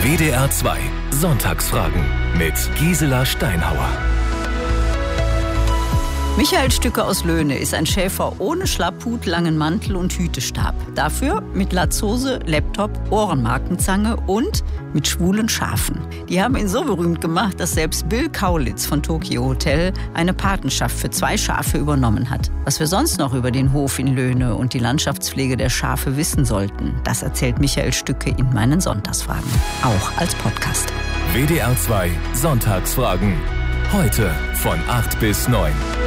WDR 2 Sonntagsfragen mit Gisela Steinhauer. Michael Stücke aus Löhne ist ein Schäfer ohne Schlapphut, langen Mantel und Hütestab. Dafür mit Latzhose, Laptop, Ohrenmarkenzange und mit schwulen Schafen. Die haben ihn so berühmt gemacht, dass selbst Bill Kaulitz von Tokio Hotel eine Patenschaft für 2 Schafe übernommen hat. Was wir sonst noch über den Hof in Löhne und die Landschaftspflege der Schafe wissen sollten, das erzählt Michael Stücke in meinen Sonntagsfragen. Auch als Podcast. WDR 2 Sonntagsfragen. Heute von 8 bis 9.